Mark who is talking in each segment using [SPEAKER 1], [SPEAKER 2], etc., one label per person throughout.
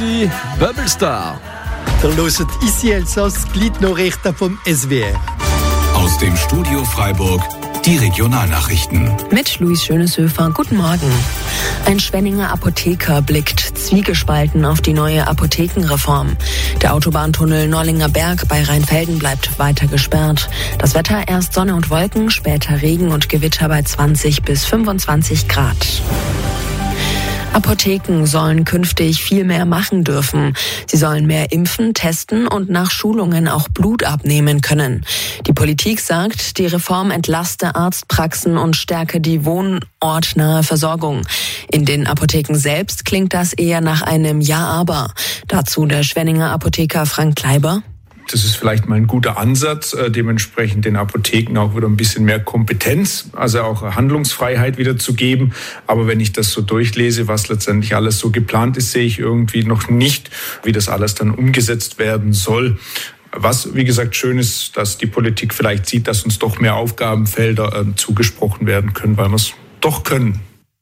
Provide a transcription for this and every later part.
[SPEAKER 1] gewesen, Bubblestar.
[SPEAKER 2] Der hört ici Elsass, Gliednachrichten vom SWR.
[SPEAKER 3] Aus dem Studio Freiburg, die Regionalnachrichten.
[SPEAKER 4] Mit Luis Schöneshöfer, guten Morgen. Ein Schwenninger Apotheker blickt zwiegespalten auf die neue Apothekenreform. Der Autobahntunnel Nollinger Berg bei Rheinfelden bleibt weiter gesperrt. Das Wetter erst Sonne und Wolken, später Regen und Gewitter bei 20 bis 25 Grad. Apotheken sollen künftig viel mehr machen dürfen. Sie sollen mehr impfen, testen und nach Schulungen auch Blut abnehmen können. Die Politik sagt, die Reform entlaste Arztpraxen und stärke die wohnortnahe Versorgung. In den Apotheken selbst klingt das eher nach einem Ja-Aber. Dazu der Schwenninger Apotheker Frank Kleiber.
[SPEAKER 5] Das ist vielleicht mal ein guter Ansatz, dementsprechend den Apotheken auch wieder ein bisschen mehr Kompetenz, also auch Handlungsfreiheit wieder zu geben. Aber wenn ich das so durchlese, was letztendlich alles so geplant ist, sehe ich irgendwie noch nicht, wie das alles dann umgesetzt werden soll. Was, wie gesagt, schön ist, dass die Politik vielleicht sieht, dass uns doch mehr Aufgabenfelder zugesprochen werden können, weil wir es doch können.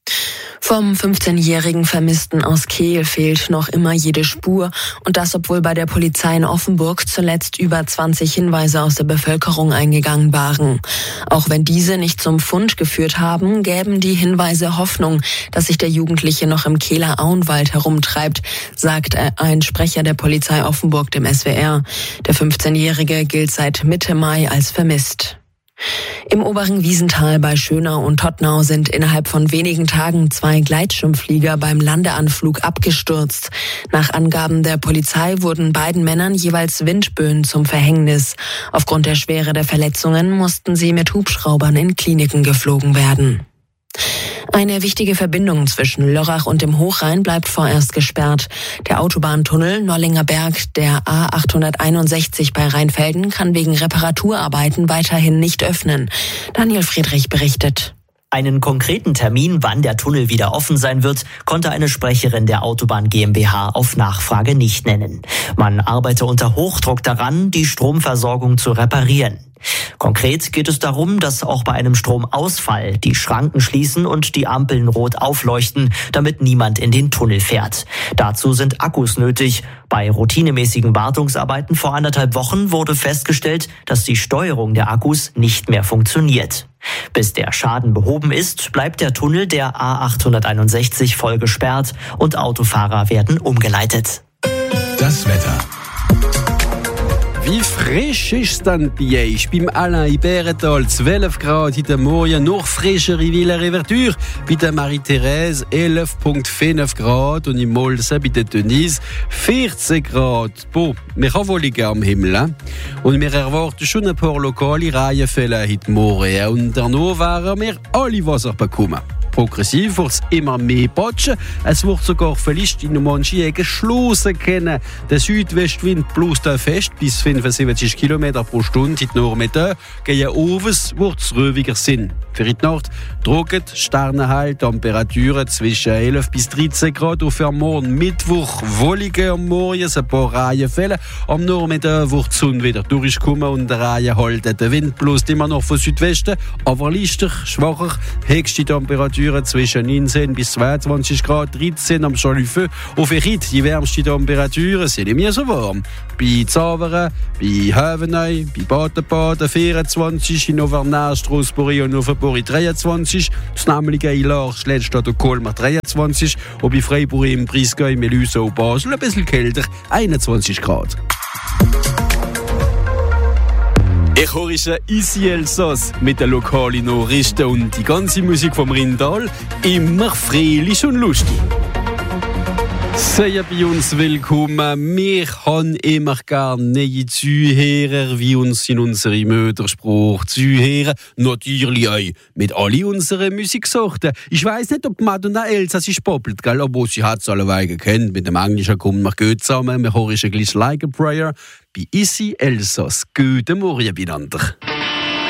[SPEAKER 4] Vom 15-jährigen Vermissten aus Kehl fehlt noch immer jede Spur. Und das, obwohl bei der Polizei in Offenburg zuletzt über 20 Hinweise aus der Bevölkerung eingegangen waren. Auch wenn diese nicht zum Fund geführt haben, gäben die Hinweise Hoffnung, dass sich der Jugendliche noch im Kehler Auenwald herumtreibt, sagt ein Sprecher der Polizei Offenburg dem SWR. Der 15-Jährige gilt seit Mitte Mai als vermisst. Im oberen Wiesental bei Schönau und Tottnau sind innerhalb von wenigen Tagen 2 Gleitschirmflieger beim Landeanflug abgestürzt. Nach Angaben der Polizei wurden beiden Männern jeweils Windböen zum Verhängnis. Aufgrund der Schwere der Verletzungen mussten sie mit Hubschraubern in Kliniken geflogen werden. Eine wichtige Verbindung zwischen Lörrach und dem Hochrhein bleibt vorerst gesperrt. Der Autobahntunnel Nollinger Berg, der A861 bei Rheinfelden, kann wegen Reparaturarbeiten weiterhin nicht öffnen. Daniel Friedrich berichtet.
[SPEAKER 6] Einen konkreten Termin, wann der Tunnel wieder offen sein wird, konnte eine Sprecherin der Autobahn GmbH auf Nachfrage nicht nennen. Man arbeite unter Hochdruck daran, die Stromversorgung zu reparieren. Konkret geht es darum, dass auch bei einem Stromausfall die Schranken schließen und die Ampeln rot aufleuchten, damit niemand in den Tunnel fährt. Dazu sind Akkus nötig. Bei routinemäßigen Wartungsarbeiten vor 1,5 Wochen wurde festgestellt, dass die Steuerung der Akkus nicht mehr funktioniert. Bis der Schaden behoben ist, bleibt der Tunnel der A861 voll gesperrt und Autofahrer werden umgeleitet.
[SPEAKER 3] Das Wetter.
[SPEAKER 1] Wie frisch ist es dann bei euch? Beim Alain im Bärental 12 Grad heute Morgen, noch frischer in Villers-Réverture. Bei der Marie-Thérèse 11,5 Grad und in Molsen bei der Denise 14 Grad. Boah, wir haben wohl am Himmel. Und wir erwarten schon ein paar lokale Reihenfälle heute Morgen. Und danach werden wir alle Wasser bekommen. Progressiv wird es immer mehr patschen. Es wird sogar vielleicht in manchen Ecken geschlossen können. Der Südwestwind bläst fest bis 75 km pro Stunde. Heute Nachmittag gegen Ovens wird es ruhiger sein. Für die Nacht trocken, Sternenhell, Temperaturen zwischen 11 bis 13 Grad. Und für morgen Mittwoch wollige am Morgen ein paar Reihenfälle. Am Nachmittag wird die Sonne wieder durchkommen und der Reihe halten. Der Wind bläst immer noch von Südwesten, aber leichter, schwacher. Höchste Temperatur zwischen 19 bis 22 Grad, 13 am Chalufeu. Und für heute die wärmste Temperaturen sind nicht mehr so warm. Bei Zaveren, bei Hövenay, bei Baden-Baden 24, in Auvernay, Strasbourg und Offenburg 23, das nämliche in Larch, Schlettstadt und Colmar 23 und bei Freiburg im Breisgau, Melüse und Basel ein bisschen kälter, 21 Grad. Ich höre ici Elsass mit den lokalen Nachrichten und die ganze Musik vom Rindal immer fröhlich und lustig. Sehr bei uns willkommen. Wir haben immer gerne neue Zuhörer, wie uns in unserem Muttersprache zuhören. Natürlich auch mit all unseren Musiksorten. Ich weiss nicht, ob Madonna Elsassisch poppelt, gell? Aber sie hat es alleweil gekannt. Mit dem Englischen kommen wir gut zusammen. Wir hören ein bisschen Like a Prayer bei Ici Elsass. Guten Morgen miteinander.